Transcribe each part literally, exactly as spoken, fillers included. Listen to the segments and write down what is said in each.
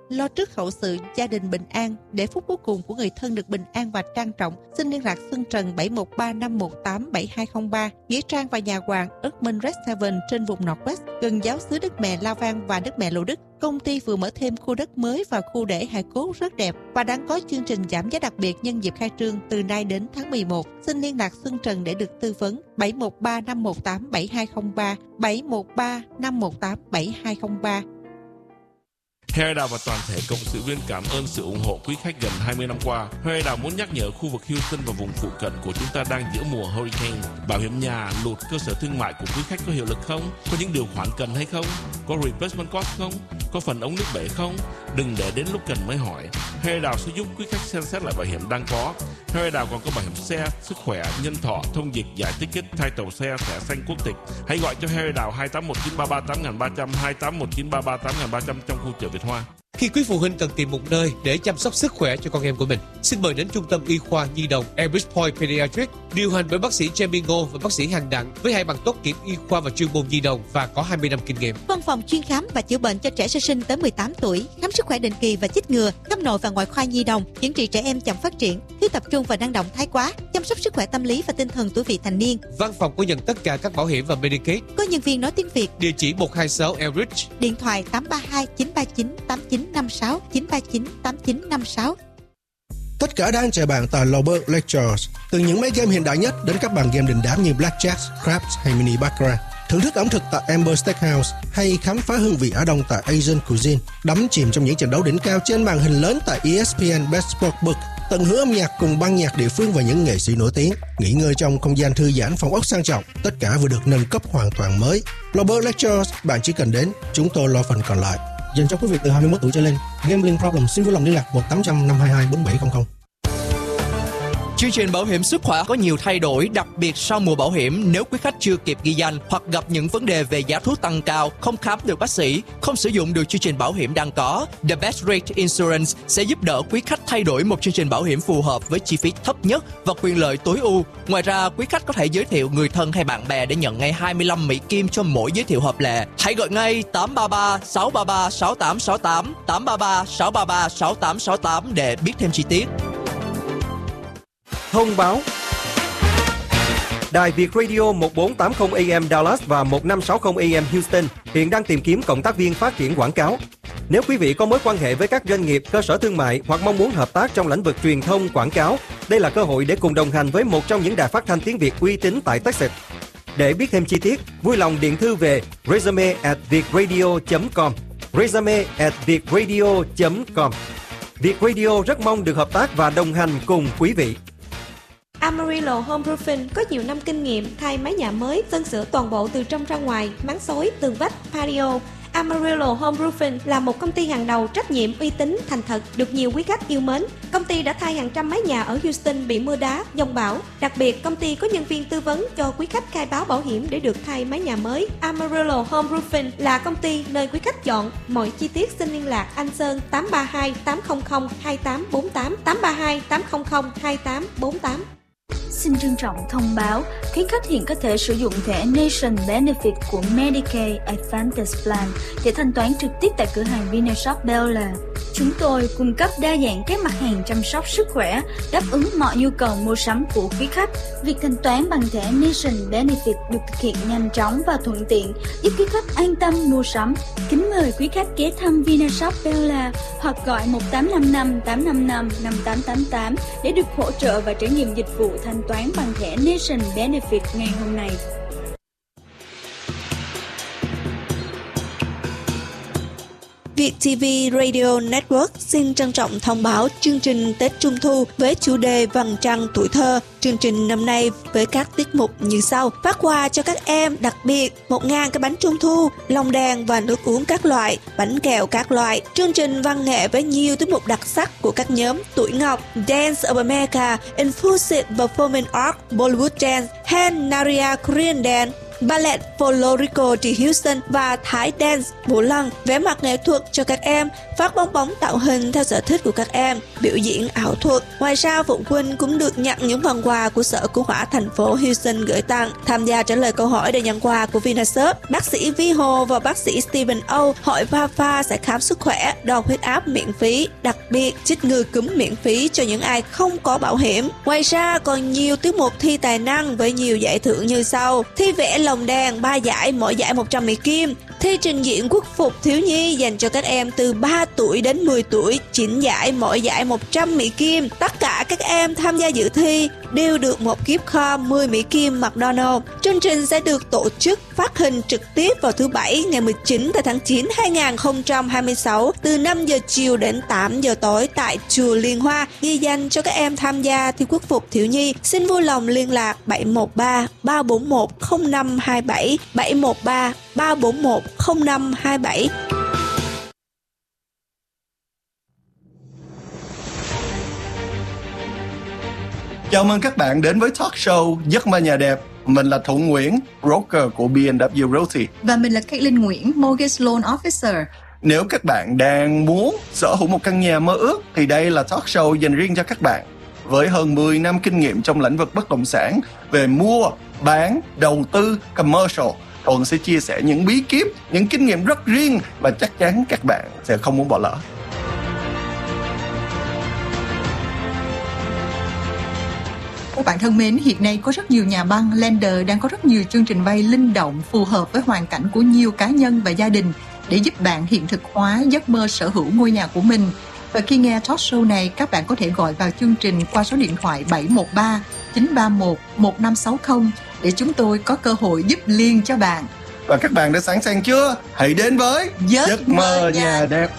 lo trước hậu sự gia đình bình an, để phút cuối cùng của người thân được bình an và trang trọng. Xin liên lạc Xuân Trần bảy một ba năm một tám bảy hai không ba, nghĩa trang và nhà hoàng Erdman Red Seven trên vùng Northwest, gần giáo xứ Đức Mẹ La Vang và Đức Mẹ Lộ Đức. Công ty vừa mở thêm khu đất mới và khu để hài cốt rất đẹp và đang có chương trình giảm giá đặc biệt nhân dịp khai trương từ nay đến tháng mười một. Xin liên lạc Xuân Trần để được tư vấn. bảy một ba năm một tám bảy hai không ba, bảy một ba năm một tám bảy hai không ba. Harry Đào và toàn thể cộng sự viên cảm ơn sự ủng hộ quý khách gần hai mươi năm qua. Harry Đào muốn nhắc nhở khu vực Houston và vùng phụ cận của chúng ta đang giữa mùa hurricane. Bảo hiểm nhà, lụt, cơ sở thương mại của quý khách có hiệu lực không? Có những điều khoản cần hay không? Có replacement cost không? Có phần ống nước bể không? Đừng để đến lúc cần mới hỏi. Harry Đào sẽ giúp quý khách xem xét lại bảo hiểm đang có. Harry Đào còn có bảo hiểm xe, sức khỏe, nhân thọ, thông dịch, giải ticket, thay tàu xe, thẻ xanh quốc tịch. Hãy gọi cho Harry Đào hai tám một chín ba ba tám ba không không, hai tám một chín ba ba tám ba không không trong khu chợ Việt Hoa. Khi quý phụ huynh cần tìm một nơi để chăm sóc sức khỏe cho con em của mình, xin mời đến Trung tâm Y khoa Nhi đồng Elbridge Point Pediatrics, điều hành bởi bác sĩ Jamie Ngô và bác sĩ Hàng Đặng với hai bằng tốt nghiệp y khoa và chuyên môn nhi đồng và có hai mươi năm kinh nghiệm. Văn phòng chuyên khám và chữa bệnh cho trẻ sơ sinh tới mười tám tuổi, khám sức khỏe định kỳ và chích ngừa, khám nội và ngoại khoa nhi đồng, chẩn trị trẻ em chậm phát triển, thiếu tập trung và năng động thái quá, chăm sóc sức khỏe tâm lý và tinh thần tuổi vị thành niên. Văn phòng có nhận tất cả các bảo hiểm và Medicaid. Có nhân viên nói tiếng Việt. Địa chỉ một hai sáu Elbridge. Điện thoại tám ba hai chín ba chín tám chín năm sáu, chín ba chín tám chín năm sáu. Tất cả đang chờ bạn tại Lowberg Lectures. Từ những máy game hiện đại nhất đến các bàn game đình đám như Blackjack, Craps hay Mini Baccarat. Thưởng thức ẩm thực tại Amber Steakhouse hay khám phá hương vị Á Đông tại Asian Cuisine. Đắm chìm trong những trận đấu đỉnh cao trên màn hình lớn tại E S P N Best Sportsbook. Tận hưởng âm nhạc cùng ban nhạc địa phương và những nghệ sĩ nổi tiếng. Nghỉ ngơi trong không gian thư giãn, phòng ốc sang trọng. Tất cả vừa được nâng cấp hoàn toàn mới. Lowberg Lectures, bạn chỉ cần đến, chúng tôi lo phần còn lại. Dành cho quý vị từ hai mươi mốt tuổi trở lên. Gambling problem xin vui lòng liên lạc một tám trăm năm hai hai bốn bảy không không. Chương trình bảo hiểm sức khỏe có nhiều thay đổi, đặc biệt sau mùa bảo hiểm. Nếu quý khách chưa kịp ghi danh hoặc gặp những vấn đề về giá thuốc tăng cao, không khám được bác sĩ, không sử dụng được chương trình bảo hiểm đang có, The Best Rate Insurance sẽ giúp đỡ quý khách thay đổi một chương trình bảo hiểm phù hợp với chi phí thấp nhất và quyền lợi tối ưu. Ngoài ra, quý khách có thể giới thiệu người thân hay bạn bè để nhận ngay hai mươi lăm Mỹ Kim cho mỗi giới thiệu hợp lệ. Hãy gọi ngay tám ba ba sáu ba ba sáu tám sáu tám, tám ba ba sáu ba ba sáu tám sáu tám để biết thêm chi tiết. Thông báo. Đài Việt Radio một bốn tám không A M Dallas và một năm sáu không A M Houston hiện đang tìm kiếm cộng tác viên phát triển quảng cáo. Nếu quý vị có mối quan hệ với các doanh nghiệp, cơ sở thương mại hoặc mong muốn hợp tác trong lĩnh vực truyền thông, quảng cáo, đây là cơ hội để cùng đồng hành với một trong những đài phát thanh tiếng Việt uy tín tại Texas. Để biết thêm chi tiết, vui lòng điện thư về resume at vietradio chấm com, resume at vietradio chấm com. Việt Radio rất mong được hợp tác và đồng hành cùng quý vị. Amarillo Home Roofing có nhiều năm kinh nghiệm thay mái nhà mới, sơn sửa toàn bộ từ trong ra ngoài, máng xối, tường vách, patio. Amarillo Home Roofing là một công ty hàng đầu, trách nhiệm, uy tín, thành thật, được nhiều quý khách yêu mến. Công ty đã thay hàng trăm mái nhà ở Houston bị mưa đá, giông bão. Đặc biệt, công ty có nhân viên tư vấn cho quý khách khai báo bảo hiểm để được thay mái nhà mới. Amarillo Home Roofing là công ty nơi quý khách chọn. Mọi chi tiết xin liên lạc anh Sơn tám ba hai tám không không hai tám bốn tám, tám ba hai tám không không hai tám bốn tám. Xin trân trọng thông báo, quý khách hiện có thể sử dụng thẻ Nation Benefit của Medicaid Advantage Plan để thanh toán trực tiếp tại cửa hàng Vinashop Bella. Chúng tôi cung cấp đa dạng các mặt hàng chăm sóc sức khỏe, đáp ứng mọi nhu cầu mua sắm của quý khách. Việc thanh toán bằng thẻ Nation Benefit được thực hiện nhanh chóng và thuận tiện, giúp quý khách an tâm mua sắm. Kính mời quý khách ghé thăm Vinashop Bella hoặc gọi một tám năm năm tám năm năm năm tám tám tám để được hỗ trợ và trải nghiệm dịch vụ thanh toán bằng thẻ Nation Benefit ngày hôm nay. Việt ti vi Radio Network xin trân trọng thông báo chương trình Tết Trung Thu với chủ đề Vầng Trăng Tuổi Thơ. Chương trình năm nay với các tiết mục như sau: phát quà cho các em đặc biệt một nghìn cái bánh trung thu, lồng đèn và nước uống các loại, bánh kẹo các loại. Chương trình văn nghệ với nhiều tiết mục đặc sắc của các nhóm Tuổi Ngọc, Dance of America, Infused Performing Arts, Bollywood Dance, Hand Naria Korean Dance, Ballet Folklorico The Houston và Thái Dance Vũ Lân, vẽ mặt nghệ thuật cho các em, phát bong bóng tạo hình theo sở thích của các em, biểu diễn ảo thuật. Ngoài ra, phụ huynh cũng được nhận những phần quà của Sở Cứu hỏa thành phố Houston gửi tặng. Tham gia trả lời câu hỏi để nhận quà của Vinasurf, bác sĩ Vi Hồ và bác sĩ Stephen O hội Vafa sẽ khám sức khỏe, đo huyết áp miễn phí, đặc biệt chích ngừa cúm miễn phí cho những ai không có bảo hiểm. Ngoài ra còn nhiều tiết mục thi tài năng với nhiều giải thưởng như sau: thi vẽ lồng đèn ba giải, mỗi giải một trăm Mỹ Kim; thi trình diễn quốc phục thiếu nhi dành cho các em từ ba tuổi đến mười tuổi, chín giải, mỗi giải một trăm Mỹ Kim. Tất cả các em tham gia dự thi đều được một gift card mười Mỹ Kim McDonald's. Chương trình sẽ được tổ chức phát hình trực tiếp vào thứ Bảy ngày mười chín tháng chín hai nghìn không trăm hai mươi sáu từ năm giờ chiều đến tám giờ tối tại chùa Liên Hoa, ghi danh cho các em tham gia thi quốc phục thiếu nhi. Xin vui lòng liên lạc bảy một ba ba bốn một không năm hai bảy, bảy một ba ba bốn một không năm hai bảy. Chào mừng các bạn đến với talk show Giấc mơ nhà đẹp. Mình là Thuận Nguyễn, broker của bê en vê Realty. Và mình là Caitlin Nguyễn, Mortgage Loan Officer. Nếu các bạn đang muốn sở hữu một căn nhà mơ ước thì đây là talk show dành riêng cho các bạn. Với hơn mười năm kinh nghiệm trong lĩnh vực bất động sản về mua, bán, đầu tư, commercial, Thuận sẽ chia sẻ những bí kíp, những kinh nghiệm rất riêng và chắc chắn các bạn sẽ không muốn bỏ lỡ. Các bạn thân mến, hiện nay có rất nhiều nhà băng, lender đang có rất nhiều chương trình vay linh động phù hợp với hoàn cảnh của nhiều cá nhân và gia đình để giúp bạn hiện thực hóa giấc mơ sở hữu ngôi nhà của mình. Và khi nghe talk show này, các bạn có thể gọi vào chương trình qua số điện thoại bảy một ba chín ba một một năm sáu không để chúng tôi có cơ hội giúp liền cho bạn. Và các bạn đã sẵn sàng chưa? Hãy đến với Giấc, Giấc mơ nhà, nhà đẹp.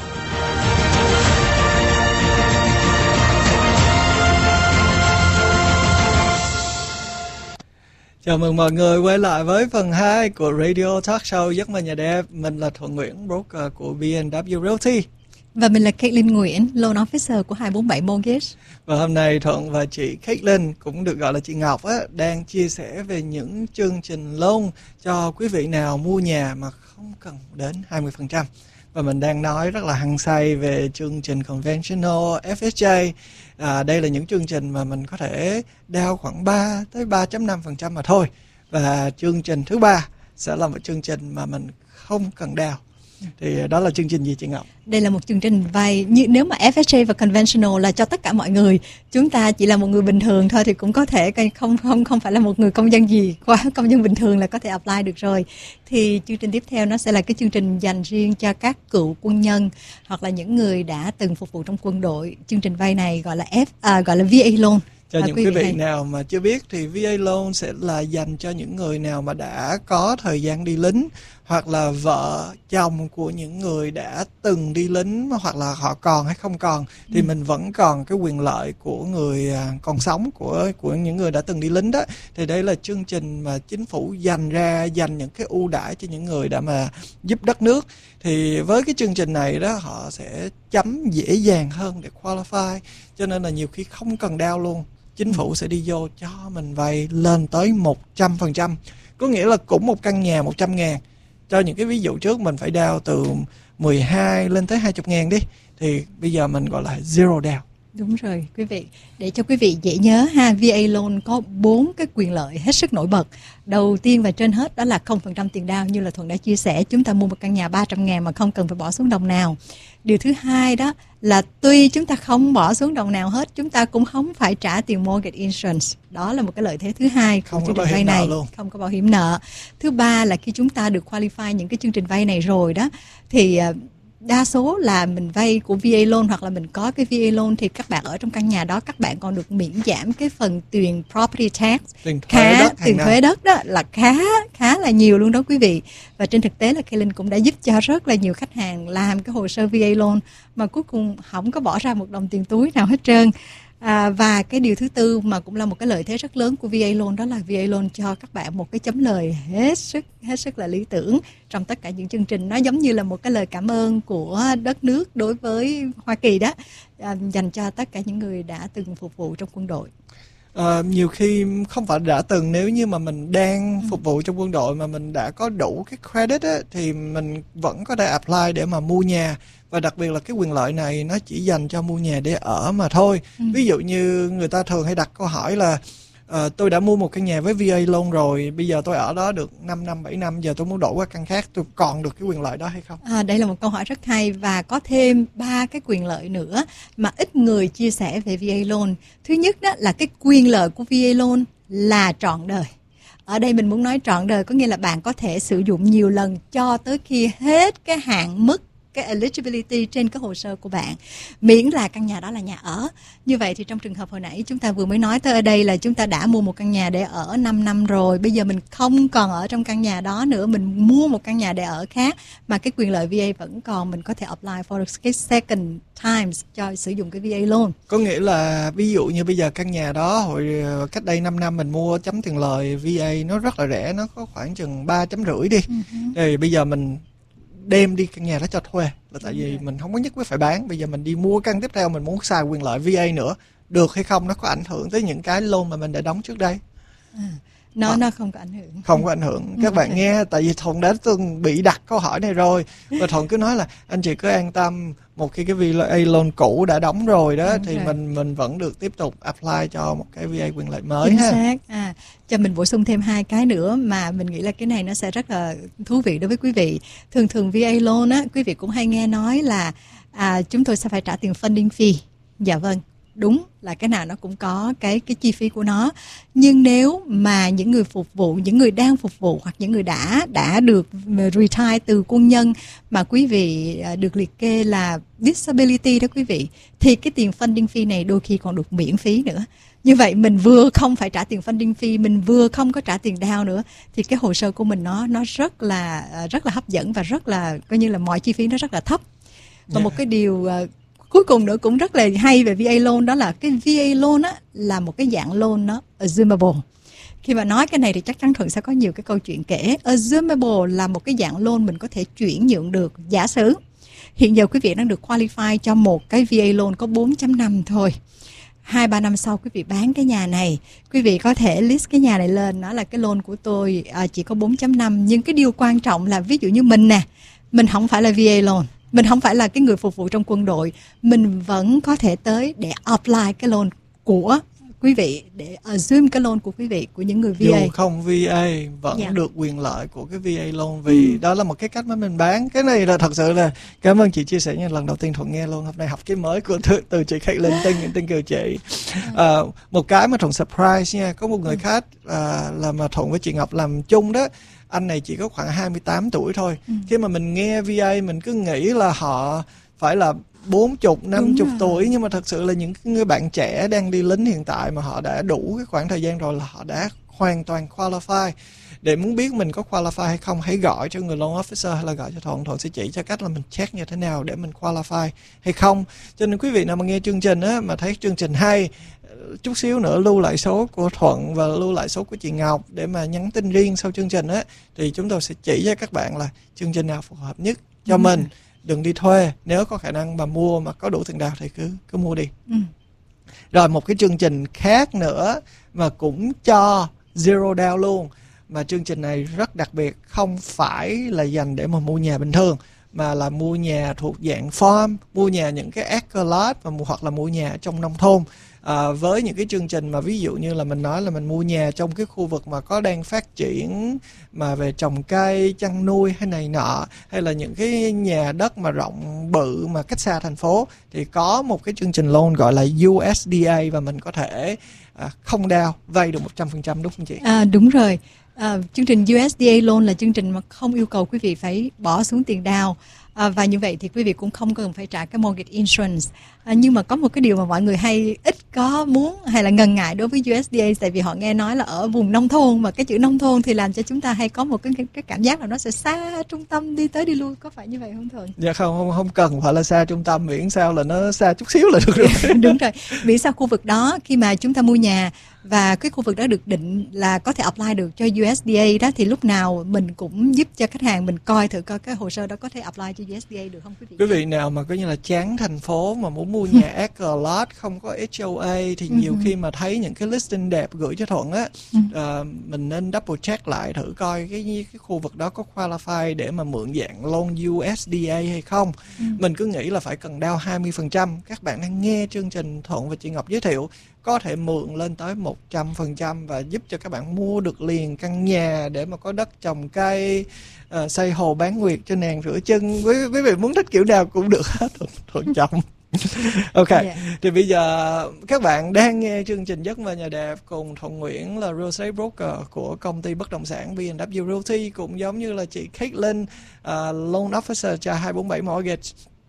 Chào mừng mọi người quay lại với phần hai của Radio Talk Show Giấc mơ nhà đẹp. Mình là Thuận Nguyễn, broker của bê en vê Realty. Và mình là Caitlin Nguyễn, Loan Officer của hai bốn bảy Mortgage. Và hôm nay Thuận và chị Caitlin, cũng được gọi là chị Ngọc á, đang chia sẻ về những chương trình loan cho quý vị nào mua nhà mà không cần đến hai mươi phần trăm. Và mình đang nói rất là hăng say về chương trình Conventional, ép ét gi. À, đây là những chương trình mà mình có thể down khoảng ba tới ba phẩy năm phần trăm mà thôi. Và chương trình thứ ba sẽ là một chương trình mà mình không cần down. Thì đó là chương trình gì chị Ngọc? Đây là một chương trình vay, như nếu mà ép ét gi và Conventional là cho tất cả mọi người. Chúng ta chỉ là một người bình thường thôi thì cũng có thể, không không không phải là một người công dân gì, qua công dân bình thường là có thể apply được rồi. Thì chương trình tiếp theo nó sẽ là cái chương trình dành riêng cho các cựu quân nhân hoặc là những người đã từng phục vụ trong quân đội. Chương trình vay này gọi là F à, gọi là vê a loan. Cho à, những quý vị hay. nào mà chưa biết thì vê a loan sẽ là dành cho những người nào mà đã có thời gian đi lính, hoặc là vợ chồng của những người đã từng đi lính, hoặc là họ còn hay không còn thì ừ. mình vẫn còn cái quyền lợi của người còn sống, của của những người đã từng đi lính đó. Thì đây là chương trình mà chính phủ dành ra, dành những cái ưu đãi cho những người đã mà giúp đất nước. Thì với cái chương trình này đó, họ sẽ chấm dễ dàng hơn để qualify, cho nên là nhiều khi không cần down luôn, chính phủ sẽ đi vô cho mình vay lên tới một trăm phần trăm. Có nghĩa là cũng một căn nhà một trăm ngàn. Cho những cái ví dụ trước mình phải down từ mười hai lên tới hai mươi ngàn đi. Thì bây giờ mình gọi là zero down. Đúng rồi quý vị. Để cho quý vị dễ nhớ ha, vê a loan có bốn cái quyền lợi hết sức nổi bật. Đầu tiên và trên hết đó là không phần trăm tiền down, như là Thuận đã chia sẻ. Chúng ta mua một căn nhà ba trăm ngàn mà không cần phải bỏ xuống đồng nào. Điều thứ hai đó là tuy chúng ta không bỏ xuống đồng nào hết, chúng ta cũng không phải trả tiền mortgage insurance. Đó là một cái lợi thế thứ hai của chương trình vay này. Luôn. Không có bảo hiểm nợ. Thứ ba là khi chúng ta được qualify những cái chương trình vay này rồi đó, thì đa số là mình vay của vê a loan hoặc là mình có cái vê a loan thì các bạn ở trong căn nhà đó, các bạn còn được miễn giảm cái phần tiền property tax, tiền thuế khá, đất, tiền thuế đất đó là khá khá là nhiều luôn đó quý vị. Và trên thực tế là Caitlin cũng đã giúp cho rất là nhiều khách hàng làm cái hồ sơ vê a loan mà cuối cùng không có bỏ ra một đồng tiền túi nào hết trơn. À, và cái điều thứ tư mà cũng là một cái lợi thế rất lớn của vê a loan, đó là vê a loan cho các bạn một cái chấm lời hết sức hết sức là lý tưởng trong tất cả những chương trình. Nó giống như là một cái lời cảm ơn của đất nước đối với Hoa Kỳ đó, à, dành cho tất cả những người đã từng phục vụ trong quân đội. Uh, nhiều khi không phải đã từng, nếu như mà mình đang phục vụ trong quân đội mà mình đã có đủ cái credit á, thì mình vẫn có thể apply để mà mua nhà. Và đặc biệt là cái quyền lợi này nó chỉ dành cho mua nhà để ở mà thôi. Ừ. Ví dụ như người ta thường hay đặt câu hỏi là uh, tôi đã mua một căn nhà với vê a loan rồi, bây giờ tôi ở đó được năm năm, bảy năm, giờ tôi muốn đổi qua căn khác, tôi còn được cái quyền lợi đó hay không? À, đây là một câu hỏi rất hay và có thêm ba cái quyền lợi nữa mà ít người chia sẻ về vê a loan. Thứ nhất đó là cái quyền lợi của vê a loan là trọn đời. Ở đây mình muốn nói trọn đời có nghĩa là bạn có thể sử dụng nhiều lần cho tới khi hết cái hạn mức, cái eligibility trên cái hồ sơ của bạn, miễn là căn nhà đó là nhà ở. Như vậy thì trong trường hợp hồi nãy chúng ta vừa mới nói tới ở đây là chúng ta đã mua một căn nhà để ở năm năm rồi, bây giờ mình không còn ở trong căn nhà đó nữa, mình mua một căn nhà để ở khác, mà cái quyền lợi vê a vẫn còn, mình có thể apply for cái second times cho sử dụng cái vê a loan. Có nghĩa là ví dụ như bây giờ căn nhà đó hồi cách đây năm năm mình mua chấm tiền lời vê a nó rất là rẻ, nó có khoảng chừng ba chấm rưỡi đi. Uh-huh. Thì bây giờ mình đem đi căn nhà đó cho thuê là tại vì mình không có nhất quyết phải bán. Bây giờ mình đi mua căn tiếp theo, mình muốn xài quyền lợi vê a nữa, được hay không? Nó có ảnh hưởng tới những cái loan mà mình đã đóng trước đây? À, nó à, nó không có ảnh hưởng. Không có ảnh hưởng. Các bạn nghe, tại vì Thuận đã từng bị đặt câu hỏi này rồi và Thuận cứ nói là anh chị cứ an tâm, một khi cái vê a loan cũ đã đóng rồi đó. Đúng thì rồi. mình mình vẫn được tiếp tục apply cho một cái vê a quyền lợi mới. Chính ha. xác. À, cho mình bổ sung thêm hai cái nữa mà mình nghĩ là cái này nó sẽ rất là thú vị đối với quý vị. Thường thường vê a loan á, quý vị cũng hay nghe nói là à, chúng tôi sẽ phải trả tiền funding fee. Dạ vâng. Đúng là cái nào nó cũng có cái cái chi phí của nó. Nhưng nếu mà những người phục vụ, những người đang phục vụ hoặc những người đã đã được retire từ quân nhân mà quý vị được liệt kê là disability đó quý vị, thì cái tiền funding fee này đôi khi còn được miễn phí nữa. Như vậy mình vừa không phải trả tiền funding fee, mình vừa không có trả tiền down nữa, thì cái hồ sơ của mình nó nó rất là rất là hấp dẫn và rất là coi như là mọi chi phí nó rất là thấp. Và yeah. một cái điều uh, cuối cùng nữa cũng rất là hay về vê a loan, đó là cái vê a loan á là một cái dạng loan nó assumable. Khi mà nói cái này thì chắc chắn Thuận sẽ có nhiều cái câu chuyện kể. Assumable là một cái dạng loan mình có thể chuyển nhượng được. Giả sử hiện giờ quý vị đang được qualify cho một cái vê a loan có bốn chấm năm thôi. Hai ba năm sau quý vị bán cái nhà này, quý vị có thể list cái nhà này lên, nó là cái loan của tôi à, chỉ có bốn chấm năm. Nhưng cái điều quan trọng là ví dụ như mình nè, mình không phải là vê a loan, mình không phải là cái người phục vụ trong quân đội, mình vẫn có thể tới để apply cái loan của quý vị, để assume cái loan của quý vị, của những người vê a. Dù không vê a vẫn yeah. được quyền lợi của cái vê a loan, vì ừ. đó là một cái cách mà mình bán. Cái này là thật sự là cảm ơn chị chia sẻ nha, lần đầu tiên Thuận nghe luôn, hôm nay học cái mới của từ, từ chị Khách Linh, tên tên kêu chị. À, một cái mà Thuận surprise nha, có một người khách à, là mà Thuận với chị Ngọc làm chung đó. Anh này chỉ có khoảng hai mươi tám tuổi thôi. Ừ. Khi mà mình nghe vê a mình cứ nghĩ là họ phải là bốn mươi, năm mươi tuổi, nhưng mà thật sự là những người bạn trẻ đang đi lính hiện tại mà họ đã đủ cái khoảng thời gian rồi là họ đã hoàn toàn qualify. Để muốn biết mình có qualify hay không, hãy gọi cho người loan officer hay là gọi cho Thuận. Thuận sẽ chỉ cho cách là mình check như thế nào để mình qualify hay không. Cho nên quý vị nào mà nghe chương trình á, mà thấy chương trình hay, chút xíu nữa lưu lại số của Thuận và lưu lại số của chị Ngọc để mà nhắn tin riêng sau chương trình á, thì chúng tôi sẽ chỉ cho các bạn là chương trình nào phù hợp nhất cho ừ. mình. Đừng đi thuê, nếu có khả năng mà mua mà có đủ tiền đào thì cứ cứ mua đi. Ừ. Rồi một cái chương trình khác nữa mà cũng cho zero down luôn, mà chương trình này rất đặc biệt, không phải là dành để mà mua nhà bình thường, mà là mua nhà thuộc dạng farm, mua nhà những cái acre lot và hoặc là mua nhà trong nông thôn. À, với những cái chương trình mà ví dụ như là mình nói là mình mua nhà trong cái khu vực mà có đang phát triển mà về trồng cây, chăn nuôi hay này nọ, hay là những cái nhà đất mà rộng bự mà cách xa thành phố, thì có một cái chương trình loan gọi là u ét đê a và mình có thể à, không down, vay được một trăm phần trăm, đúng không chị? À, đúng rồi. À, chương trình u ét đê a loan là chương trình mà không yêu cầu quý vị phải bỏ xuống tiền down. À, và như vậy thì quý vị cũng không cần phải trả cái mortgage insurance. À, nhưng mà có một cái điều mà mọi người hay ít có muốn hay là ngần ngại đối với u ét đê a, tại vì họ nghe nói là ở vùng nông thôn, mà cái chữ nông thôn thì làm cho chúng ta hay có một cái, cái, cái cảm giác là nó sẽ xa trung tâm, đi tới đi lui. Có phải như vậy không Thuận? Dạ không, không, không cần phải là xa trung tâm, miễn sao là nó xa chút xíu là được rồi. Đúng rồi, miễn sao khu vực đó khi mà chúng ta mua nhà và cái khu vực đó được định là có thể apply được cho u ét đê a đó, thì lúc nào mình cũng giúp cho khách hàng mình coi thử coi cái hồ sơ đó có thể apply cho u ét đê a được không quý vị? Quý vị nào mà coi như là chán thành phố mà muốn mua nhà Acre lot không có hát ô a thì nhiều khi mà thấy những cái listing đẹp gửi cho Thuận á, uh, mình nên double check lại thử coi cái cái khu vực đó có qualify để mà mượn dạng loan u ét đê a hay không. Ừ. Mình cứ nghĩ là phải cần down hai mươi phần trăm. Các bạn đang nghe chương trình Thuận và chị Ngọc giới thiệu có thể mượn lên tới một trăm phần trăm và giúp cho các bạn mua được liền căn nhà để mà có đất trồng cây, uh, xây hồ bán nguyệt cho nàng rửa chân. Quý, quý vị muốn thích kiểu nào cũng được hết, Thuận, Thuận chồng. Ok, yeah. Thì bây giờ các bạn đang nghe chương trình Giấc Mơ Nhà Đẹp cùng Thuận Nguyễn là Real Estate Broker của công ty bất động sản bê en vê Realty, cũng giống như là chị Caitlin, uh, Loan Officer cho hai bốn bảy Mortgage.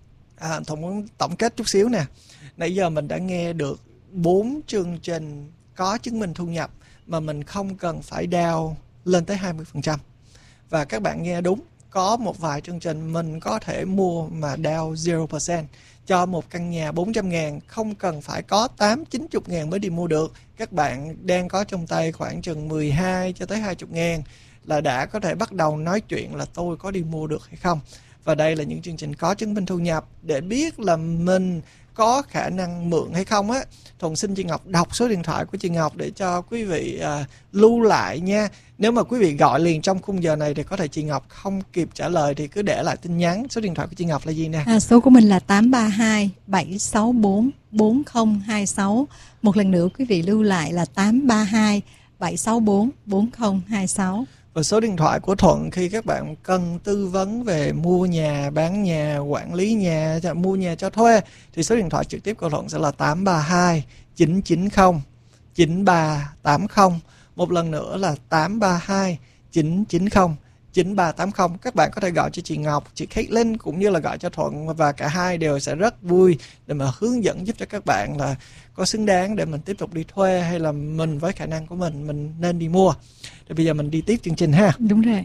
À, Thuận muốn tổng kết chút xíu nè. Nãy giờ mình đã nghe được bốn chương trình có chứng minh thu nhập mà mình không cần phải down lên tới hai mươi phần trăm. Và các bạn nghe đúng, có một vài chương trình mình có thể mua mà down zero percent cho một căn nhà bốn trăm ngàn, không cần phải có tám chín mươi ngàn mới đi mua được. Các bạn đang có trong tay khoảng chừng mười hai cho tới hai mươi ngàn là đã có thể bắt đầu nói chuyện là tôi có đi mua được hay không. Và đây là những chương trình có chứng minh thu nhập để biết là mình có khả năng mượn hay không á. Thuận xin chị Ngọc đọc số điện thoại của chị Ngọc để cho quý vị à, lưu lại nha. Nếu mà quý vị gọi liền trong khung giờ này thì có thể chị Ngọc không kịp trả lời thì cứ để lại tin nhắn. Số điện thoại của chị Ngọc là gì nè? À, số của mình là tám ba hai bảy sáu bốn bốn không hai sáu. Một lần nữa quý vị lưu lại là tám ba hai bảy sáu bốn bốn không hai sáu. Và số điện thoại của Thuận khi các bạn cần tư vấn về mua nhà, bán nhà, quản lý nhà, mua nhà cho thuê thì số điện thoại trực tiếp của Thuận sẽ là tám ba hai chín chín không chín ba tám không. Một lần nữa là tám ba hai chín chín không chín ba tám không. Các bạn có thể gọi cho chị Ngọc, chị Caitlin cũng như là gọi cho Thuận, và cả hai đều sẽ rất vui để mà hướng dẫn giúp cho các bạn là có xứng đáng để mình tiếp tục đi thuê hay là mình với khả năng của mình mình nên đi mua. Thì bây giờ mình đi tiếp chương trình ha. Đúng rồi.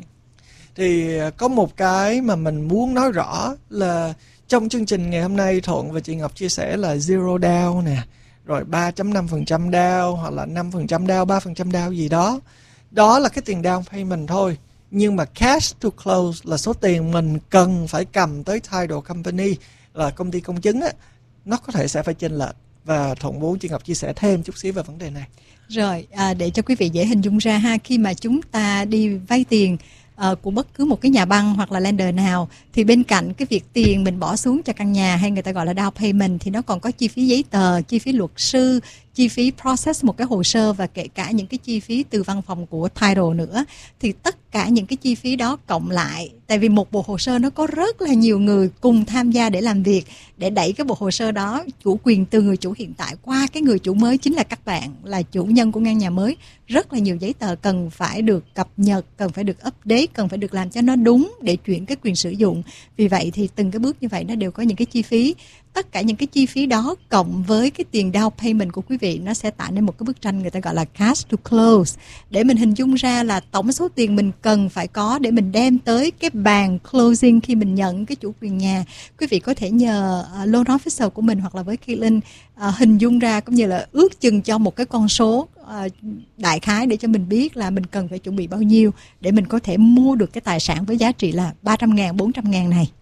Thì có một cái mà mình muốn nói rõ là trong chương trình ngày hôm nay Thuận và chị Ngọc chia sẻ là zero down nè, rồi ba phẩy năm phần trăm down hoặc là năm phần trăm down, ba phần trăm down gì đó. Đó là cái tiền down payment thôi. Nhưng mà cash to close là số tiền mình cần phải cầm tới title company là công ty công chứng á, nó có thể sẽ phải chênh lệch. Và Thuận muốn chị Ngọc chia sẻ thêm chút xíu về vấn đề này. Rồi, à, để cho quý vị dễ hình dung ra ha, khi mà chúng ta đi vay tiền uh, của bất cứ một cái nhà băng hoặc là lender nào, thì bên cạnh cái việc tiền mình bỏ xuống cho căn nhà hay người ta gọi là down payment thì nó còn có chi phí giấy tờ, chi phí luật sư, chi phí process một cái hồ sơ và kể cả những cái chi phí từ văn phòng của title nữa. Thì tất cả những cái chi phí đó cộng lại, tại vì một bộ hồ sơ nó có rất là nhiều người cùng tham gia để làm việc, để đẩy cái bộ hồ sơ đó chủ quyền từ người chủ hiện tại qua cái người chủ mới, chính là các bạn là chủ nhân của căn nhà mới. Rất là nhiều giấy tờ cần phải được cập nhật, cần phải được update, cần phải được làm cho nó đúng để chuyển cái quyền sử dụng. Vì vậy thì từng cái bước như vậy nó đều có những cái chi phí. Tất cả những cái chi phí đó cộng với cái tiền down payment của quý vị, nó sẽ tạo nên một cái bức tranh người ta gọi là cash to close, để mình hình dung ra là tổng số tiền mình cần phải có để mình đem tới cái bàn closing khi mình nhận cái chủ quyền nhà. Quý vị có thể nhờ uh, loan officer của mình hoặc là với Caitlin uh, hình dung ra cũng như là ước chừng cho một cái con số uh, đại khái để cho mình biết là mình cần phải chuẩn bị bao nhiêu để mình có thể mua được cái tài sản với giá trị là ba trăm ngàn, bốn trăm ngàn này.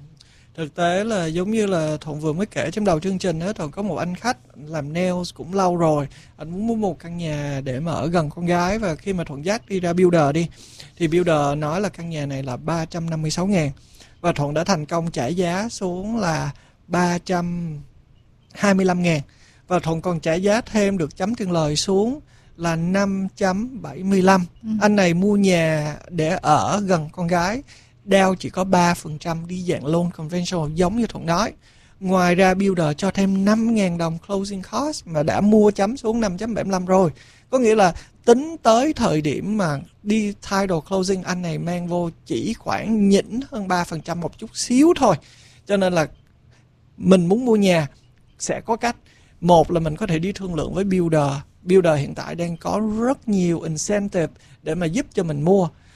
Thực tế là giống như là Thuận vừa mới kể trong đầu chương trình đó, Thuận có một anh khách làm nails cũng lâu rồi. Anh muốn mua một căn nhà để mà ở gần con gái, và khi mà Thuận dắt đi ra builder đi thì builder nói là căn nhà này là ba trăm năm mươi sáu ngàn. Và Thuận đã thành công trả giá xuống là ba trăm hai mươi lăm ngàn. Và Thuận còn trả giá thêm được chấm tiền lời xuống là năm trăm bảy mươi lăm. Ừ. Anh này mua nhà để ở gần con gái, down chỉ có ba phần trăm đi dạng loan conventional giống như Thuận nói. Ngoài ra builder cho thêm năm ngàn đồng closing cost mà đã mua chấm xuống năm trăm bảy mươi lăm rồi. Có nghĩa là tính tới thời điểm mà đi title closing, anh này mang vô chỉ khoảng nhỉnh hơn ba phần trăm một chút xíu thôi. Cho nên là mình muốn mua nhà sẽ có cách. Một là mình có thể đi thương lượng với builder. Builder hiện tại đang có rất nhiều incentive để mà giúp cho mình mua.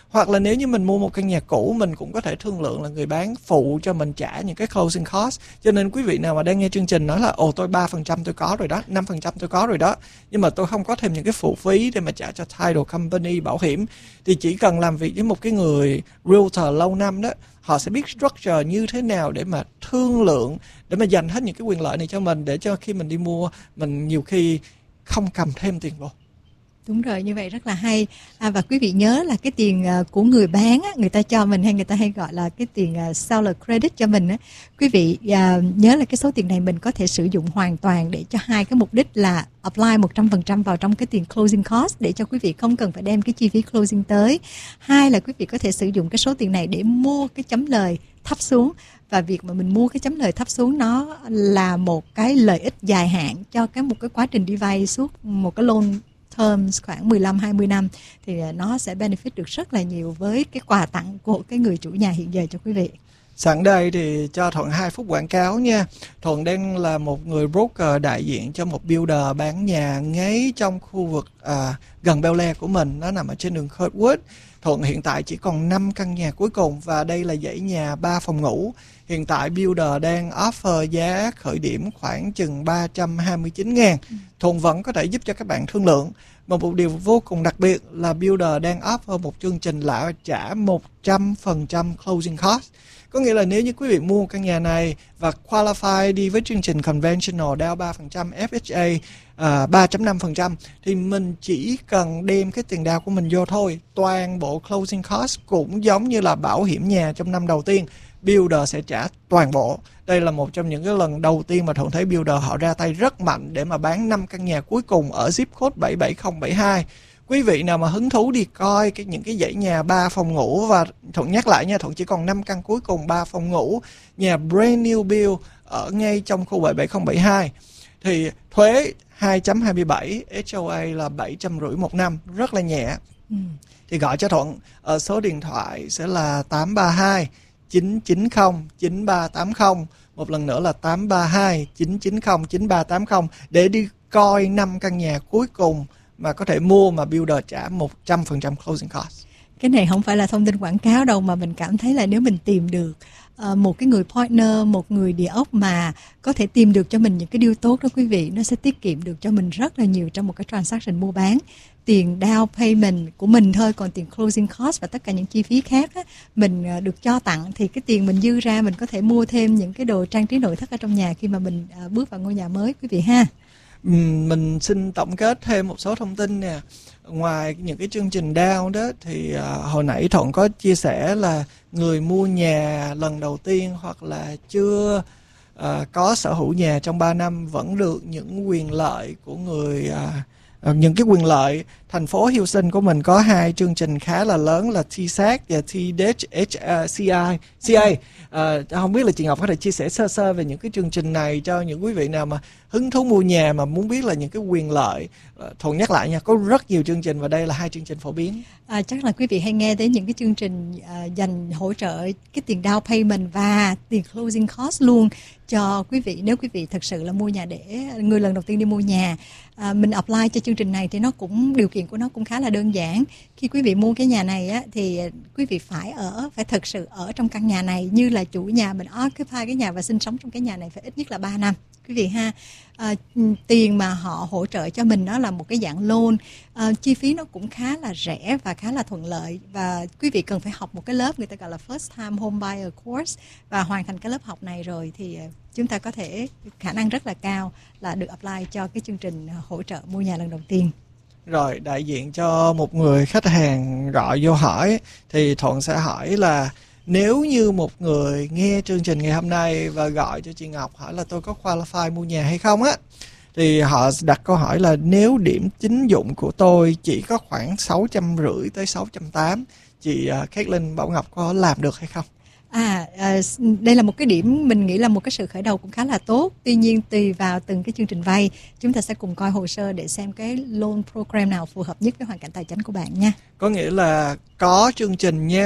Hoặc là nếu như mình mua một căn nhà cũ, mình cũng có thể thương lượng là người bán phụ cho mình trả những cái closing cost. Cho nên quý vị nào mà đang nghe chương trình nói là ồ tôi ba phần trăm tôi có rồi đó, năm phần trăm tôi có rồi đó, nhưng mà tôi không có thêm những cái phụ phí để mà trả cho title company, bảo hiểm, thì chỉ cần làm việc với một cái người realtor lâu năm đó, họ sẽ biết structure như thế nào để mà thương lượng, để mà dành hết những cái quyền lợi này cho mình, để cho khi mình đi mua, mình nhiều khi không cầm thêm tiền vô. Đúng rồi, như vậy rất là hay. À, và quý vị nhớ là cái tiền uh, của người bán á, người ta cho mình, hay người ta hay gọi là cái tiền uh, seller credit cho mình á. Quý vị uh, nhớ là cái số tiền này mình có thể sử dụng hoàn toàn để cho hai cái mục đích là apply một trăm phần trăm vào trong cái tiền closing cost, để cho quý vị không cần phải đem cái chi phí closing tới. Hai là quý vị có thể sử dụng cái số tiền này để mua cái chấm lời thấp xuống. Và việc mà mình mua cái chấm lời thấp xuống nó là một cái lợi ích dài hạn cho cái một cái quá trình đi vay suốt một cái loan terms khoảng mười lăm hai mươi năm, thì nó sẽ benefit được rất là nhiều với cái quà tặng của cái người chủ nhà hiện giờ cho quý vị. Sẵn đây thì cho Thuận hai phút quảng cáo nha. Thuận đang là một người broker đại diện cho một builder bán nhà ngay trong khu vực à, gần Bel Air của mình. Nó nằm ở trên đường Kurtwood. Thuận hiện tại chỉ còn năm căn nhà cuối cùng và đây là dãy nhà ba phòng ngủ. Hiện tại builder đang offer giá khởi điểm khoảng chừng ba trăm hai mươi chín ngàn. Thuận vẫn có thể giúp cho các bạn thương lượng. Mà một điều vô cùng đặc biệt là builder đang offer một chương trình là trả một trăm phần trăm closing cost. Có nghĩa là nếu như quý vị mua căn nhà này và qualify đi với chương trình conventional down ba phần trăm, ép hát a uh, ba phẩy năm phần trăm thì mình chỉ cần đem cái tiền down của mình vô thôi. Toàn bộ closing cost cũng giống như là bảo hiểm nhà trong năm đầu tiên, builder sẽ trả toàn bộ. Đây là một trong những cái lần đầu tiên mà Thuận thấy builder họ ra tay rất mạnh để mà bán năm căn nhà cuối cùng ở zip code bảy bảy không bảy hai. Quý vị nào mà hứng thú đi coi cái những cái dãy nhà ba phòng ngủ, và Thuận nhắc lại nha, Thuận chỉ còn năm căn cuối cùng ba phòng ngủ, nhà brand new build ở ngay trong khu bảy bảy không bảy hai, thì thuế hai chấm hai mươi bảy, hát o a là bảy trăm rưỡi một năm, rất là nhẹ. Ừ. Thì gọi cho Thuận, ở số điện thoại sẽ là tám ba hai chín chín không chín ba tám không, một lần nữa là tám ba hai chín chín không chín ba tám không để đi coi năm căn nhà cuối cùng mà có thể mua mà builder trả một trăm phần trăm closing cost. Cái này không phải là thông tin quảng cáo đâu, mà mình cảm thấy là nếu mình tìm được uh, một cái người partner, một người địa ốc mà có thể tìm được cho mình những cái deal tốt đó quý vị, nó sẽ tiết kiệm được cho mình rất là nhiều trong một cái transaction mua bán. Tiền down payment của mình thôi, còn tiền closing cost và tất cả những chi phí khác á, mình uh, được cho tặng, thì cái tiền mình dư ra mình có thể mua thêm những cái đồ trang trí nội thất ở trong nhà khi mà mình uh, bước vào ngôi nhà mới quý vị ha. Mình xin tổng kết thêm một số thông tin nè. Ngoài những cái chương trình down đó thì uh, hồi nãy Thuận có chia sẻ là người mua nhà lần đầu tiên hoặc là chưa uh, có sở hữu nhà trong ba năm vẫn được những quyền lợi của người uh, uh, những cái quyền lợi. Thành phố Houston của mình có hai chương trình khá là lớn là tê ét a xê và tê hát xê i. À, không biết là chị Ngọc có thể chia sẻ sơ sơ về những cái chương trình này cho những quý vị nào mà hứng thú mua nhà mà muốn biết là những cái quyền lợi. Thuận nhắc lại nha, có rất nhiều chương trình và đây là hai chương trình phổ biến. À, chắc là quý vị hay nghe đến những cái chương trình uh, dành hỗ trợ cái tiền down payment và tiền closing cost luôn cho quý vị nếu quý vị thật sự là mua nhà để người lần đầu tiên đi mua nhà. À, mình apply cho chương trình này thì nó cũng điều kiện của nó cũng khá là đơn giản. Khi quý vị mua cái nhà này á, thì quý vị phải ở phải thật sự ở trong căn nhà này như là chủ nhà, mình occupy cái nhà và sinh sống trong cái nhà này phải ít nhất là ba năm quý vị ha. À, tiền mà họ hỗ trợ cho mình nó là một cái dạng loan, à, chi phí nó cũng khá là rẻ và khá là thuận lợi, và quý vị cần phải học một cái lớp người ta gọi là First Time Home Buyer Course, và hoàn thành cái lớp học này rồi thì chúng ta có thể khả năng rất là cao là được apply cho cái chương trình hỗ trợ mua nhà lần đầu tiên. Rồi đại diện cho một người khách hàng gọi vô hỏi thì Thuận sẽ hỏi là nếu như một người nghe chương trình ngày hôm nay và gọi cho chị Ngọc hỏi là tôi có qualify mua nhà hay không á, thì họ đặt câu hỏi là nếu điểm tín dụng của tôi chỉ có khoảng sáu trăm rưỡi tới sáu trăm tám, chị uh, Caitlin Bảo Ngọc có làm được hay không? À, à, đây là một cái điểm mình nghĩ là một cái sự khởi đầu cũng khá là tốt. Tuy nhiên tùy vào từng cái chương trình vay, chúng ta sẽ cùng coi hồ sơ để xem cái loan program nào phù hợp nhất với hoàn cảnh tài chính của bạn nha. Có nghĩa là có chương trình nha,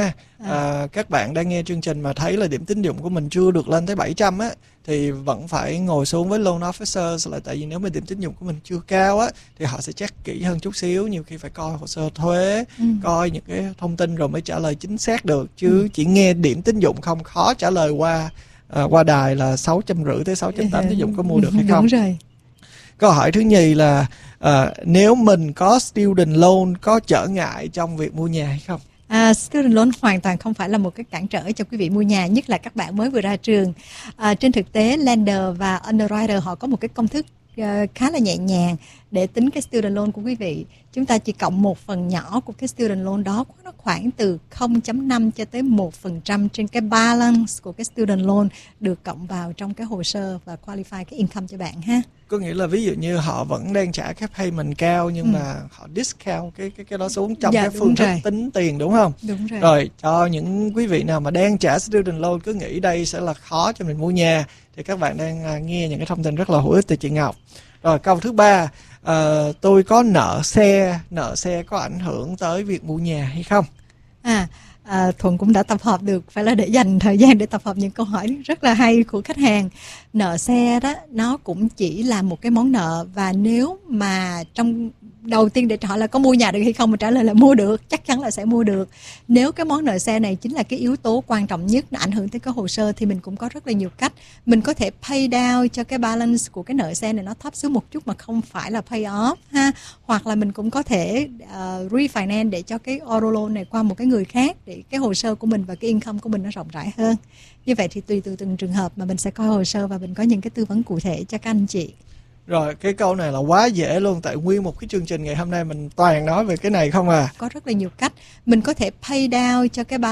à, các bạn đang nghe chương trình mà thấy là điểm tín dụng của mình chưa được lên tới bảy trăm á, thì vẫn phải ngồi xuống với loan officers, là tại vì nếu mà điểm tín dụng của mình chưa cao á thì họ sẽ check kỹ hơn chút xíu, nhiều khi phải coi hồ sơ thuế, ừ. coi những cái thông tin rồi mới trả lời chính xác được, chứ ừ. chỉ nghe điểm tín dụng không, khó trả lời qua à, qua đài là sáu trăm rưỡi tới sáu trăm tám tín dụng có mua được hay không. Đúng rồi. Câu hỏi thứ nhì là à, nếu mình có student loan có trở ngại trong việc mua nhà hay không? À, student loan hoàn toàn không phải là một cái cản trở cho quý vị mua nhà, nhất là các bạn mới vừa ra trường. À, trên thực tế, lender và underwriter họ có một cái công thức uh, khá là nhẹ nhàng để tính cái student loan của quý vị. Chúng ta chỉ cộng một phần nhỏ của cái student loan đó, nó khoảng từ không phẩy năm cho tới một phần trăm trên cái balance của cái student loan được cộng vào trong cái hồ sơ và qualify cái income cho bạn ha. Có nghĩa là ví dụ như họ vẫn đang trả cái payment cao nhưng ừ. mà họ discount cái cái cái đó xuống trong dạ, cái phương thức tính tiền, đúng không? Đúng rồi. Rồi cho những quý vị nào mà đang trả student loan cứ nghĩ đây sẽ là khó cho mình mua nhà, thì các bạn đang nghe những cái thông tin rất là hữu ích từ chị Ngọc. Rồi câu thứ ba, à, tôi có nợ xe, nợ xe có ảnh hưởng tới việc mua nhà hay không? À, à, Thuận cũng đã tập hợp được, phải là để dành thời gian để tập hợp những câu hỏi rất là hay của khách hàng. Nợ xe đó, nó cũng chỉ là một cái món nợ, và nếu mà trong đầu tiên để hỏi là có mua nhà được hay không, mà trả lời là mua được, chắc chắn là sẽ mua được. Nếu cái món nợ xe này chính là cái yếu tố quan trọng nhất, nó ảnh hưởng tới cái hồ sơ, thì mình cũng có rất là nhiều cách. Mình có thể pay down cho cái balance của cái nợ xe này nó thấp xuống một chút mà không phải là pay off ha, hoặc là mình cũng có thể uh, refinance để cho cái auto loan này qua một cái người khác, để cái hồ sơ của mình và cái income của mình nó rộng rãi hơn. Như vậy thì tùy từ từng trường hợp mà mình sẽ coi hồ sơ và mình có những cái tư vấn cụ thể cho các anh chị. Rồi, cái câu này là quá dễ luôn, tại nguyên một cái chương trình ngày hôm nay mình toàn nói về cái này không à. Có rất là nhiều cách. Mình có thể pay down cho cái